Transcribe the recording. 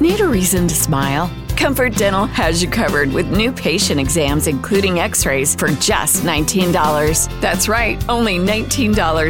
Need a reason to smile? Comfort Dental has you covered with new patient exams, including x-rays, for just $19. That's right, only $19